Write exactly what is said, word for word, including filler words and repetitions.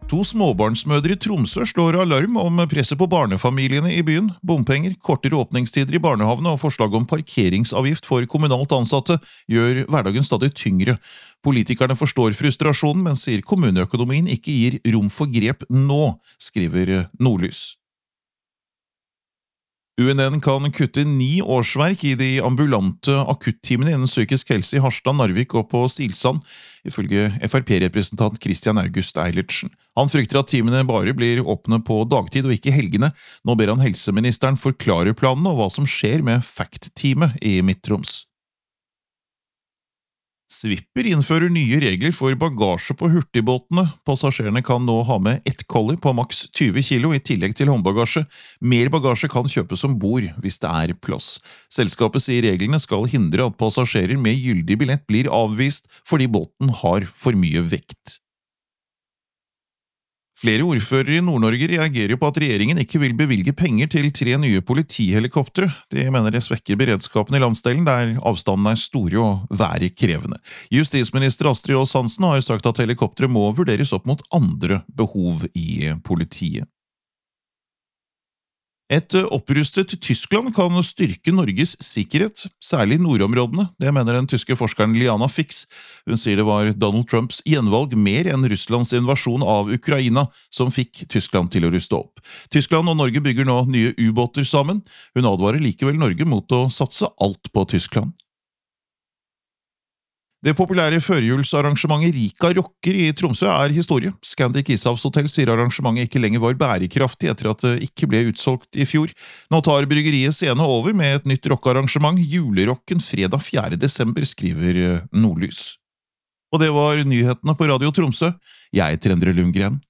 To småbarnsmødre i Tromsø slår alarm om presset på barnefamiliene i byen. Bompenger, kortere åpningstider i barnehavene og forslag om parkeringsavgift for kommunalt ansatte gjør hverdagen stadig tyngre. Politikerne forstår frustrasjonen, men sier kommuneøkonomien ikke gir rom for grep nå, skriver Nordlys. U N N kan kutte ni årsverk i de ambulante akuttimene innen psykisk helse i Harstad, Narvik og på Silsand, ifølge F R P-representant Christian August Eilertsen. Han frykter at timene bare blir åpne på dagtid og ikke helgene. Nå ber han helseministeren forklare planene og hva som skjer med Fact-teamet i Midt-Troms. Swipper innfører nye regler for bagasje på hurtigbåtene. Passasjerene kan nå ha med ett kolli på maks tjue kilo i tillegg til håndbagasje. Mer bagasje kan kjøpes om bord hvis det er plass. Selskapet sier reglene skal hindre at passasjerer med gyldig billett blir avvist fordi båten har for mye vekt. Flere ordførere i Nord-Norge reagerer på at regjeringen ikke vil bevilge penger til tre nye politihelikoptre. De mener det svekker beredskapen i landsdelen, der avstandene er store og været krevende. Justisminister Astrid Aas Hansen har sagt at helikoptre må vurderes opp mot andre behov i politiet. Et opprustet Tyskland kan styrke Norges sikkerhet, særlig i nordområdene. Det mener den tyske forskeren Liana Fix. Hun sier det var Donald Trumps gjenvalg mer enn Russlands invasjon av Ukraina som fikk Tyskland til å ruste opp. Tyskland og Norge bygger nå nye ubåter sammen. Hun advarer likevel Norge mot å satse alt på Tyskland. Det populære førjulsarrangementet Rika Rocker i Tromsø er historie. Scandic Ishavs Hotel sier arrangementet ikke lenger var bærekraftig etter at det ikke ble utsolgt i fjor. Nå tar bryggeriet scene over med et nytt rockarrangement, Julerocken fredag fjerde desember, skriver Nordlys. Og det var nyhetene på Radio Tromsø. Jeg heter Endre Lundgren.